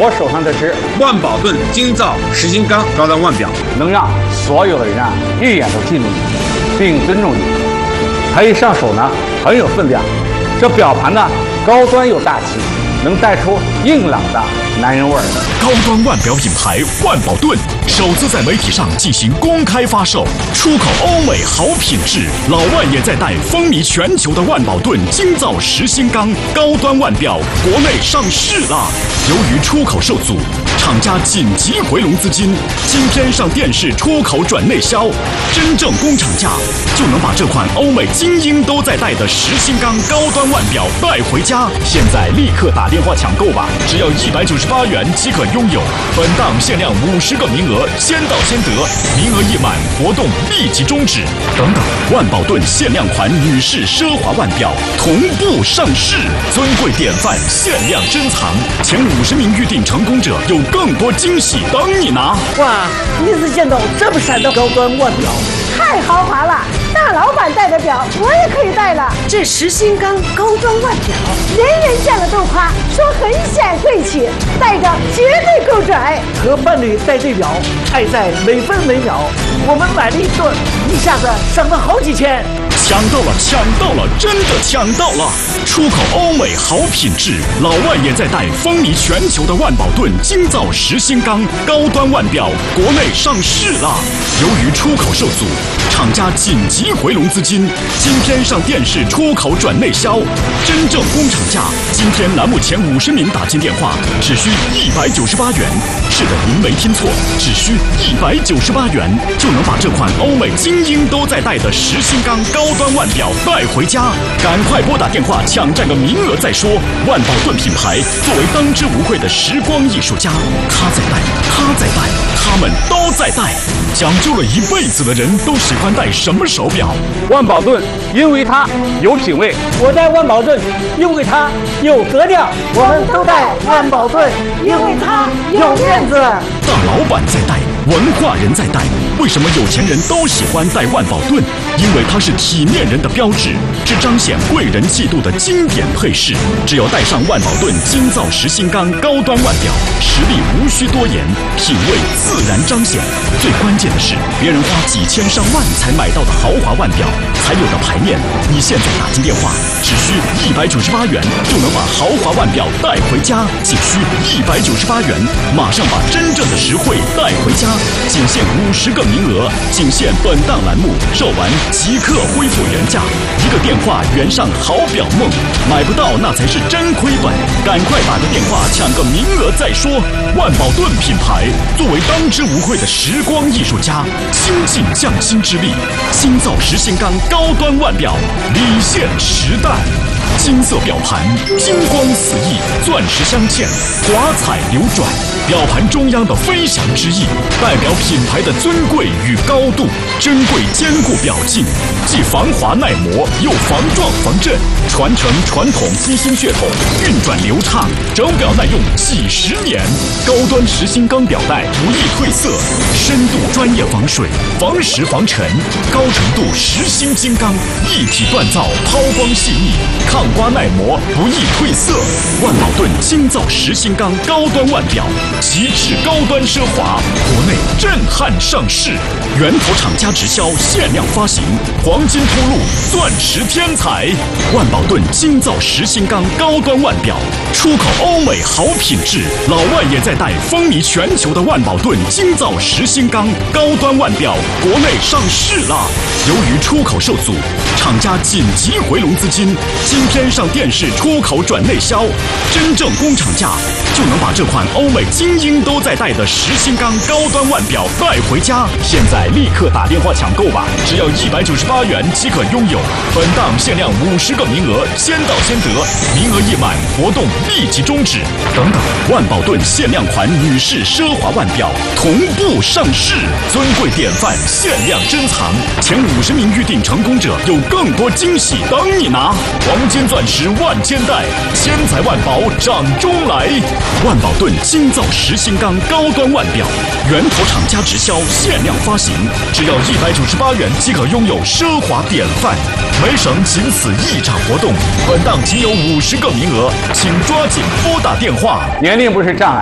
我手上这只万宝盾精造实心钢高端腕表， 能让所有的人一眼都记住你，并尊重你。它一上手呢，很有分量。这表盘呢，高端又大气，能带出硬朗的男人味儿。 高端腕表品牌万宝盾首次在媒体上进行公开发售，出口欧美好品质，老外也在戴，风靡全球的万宝盾精造实心钢高端腕表国内上市了。由于出口受阻，厂家紧急回笼资金，今天上电视出口转内销，真正工厂价就能把这款欧美精英都在戴的实心钢高端腕表带回家。现在立刻打电话抢购吧，只要198元即可拥有。本档限量50个名额，先到先得，名额一满，活动立即终止。等等，万宝盾限量款女士奢华腕表同步上市，尊贵典范，限量珍藏，前50名预定成功者有更多惊喜等你拿！ 哇，第一次见到这么闪的高端腕表， 太豪华了！大老板戴的表，我也可以戴了。 这实心钢高端腕表， 人人见了都夸，说很显贵气，戴着绝对够拽。 和伴侣戴对表，爱在每分每秒。我们买了一顿，一下子省了好几千。 抢到了，抢到了，真的抢到了！出口欧美好品质，老外也在戴，风靡全球的万宝盾精造实心钢高端腕表国内上市了。由于出口受阻，厂家紧急回笼资金，今天上电视出口转内销，真正工厂价，今天栏目前50名打进电话，只需198元。是的，您没听错，只需198元就能把这款欧美精英都在戴的实心钢高端腕表带回家。赶快拨打电话抢占个名额再说。万宝盾品牌作为当之无愧的时光艺术家，他在戴，他在戴，他们都在戴。讲究了一辈子的人都喜欢戴什么手表？ 万宝盾，因为它有品位。 我戴万宝盾，因为它有格调。 我们都戴万宝盾，因为它有面子。 大老板在戴，文化人在戴，为什么有钱人都喜欢戴万宝盾？因为它是体面人的标志，是彰显贵人气度的经典配饰。只要戴上万宝盾精造实心钢高端腕表，实力无需多言，品味自然彰显。最关键的是，别人花几千上万才买到的豪华腕表才有的牌面，你现在打进电话，只需198元就能把豪华腕表带回家，仅需198元，马上把真正的实惠带回家。仅限50个名额，仅限本档栏目，售完即刻恢复原价。一个电话圆上好表梦，买不到那才是真亏本。赶快打个电话抢个名额再说。万宝盾品牌作为当之无愧的时光艺术家，倾尽匠心之力，精造实心钢高端腕表，领先时代。金色表盘，金光四溢，钻石镶嵌，华彩流转。表盘中央的飞翔之翼，代表品牌的尊贵与高度。珍贵坚固表径，既防滑耐磨，又防撞防震，传承传统机芯血统，运转流畅，整表耐用几十年。高端实心钢表带不易褪色，深度专业防水，防蚀防尘，高程度实心精钢，一体锻造，抛光细腻，抗刮耐磨，不易褪色。万宝盾精造实心钢高端腕表，极致高端奢华，国内震撼上市，源头厂家直销，限量发行，黄金铺路，钻石天才。万宝盾精造实心钢高端腕表，出口欧美好品质，老外也在戴，风靡全球的万宝盾精造实心钢高端腕表国内上市了。由于出口受阻，厂家紧急回笼资金，今天上电视出口转内销，真正工厂价就能把这款欧美精英都在戴的实心钢高端腕表带回家。现在立刻打电话抢购吧，只要198元即可拥有。本档限量50个名额，先到先得，名额一满，活动立即终止。等等，万宝盾限量款女士奢华腕表同步上市，尊贵典范，限量珍藏，前50名预定成功者有更多惊喜等你拿。黄金钻石万千代，千财万宝掌中来。万宝盾精造实心钢高端腕表，源头厂家直销，限量发行，只要198元即可拥有奢华典范。每省仅此一场活动，本档仅有50个名额，请抓紧拨打电话。 年龄不是障碍。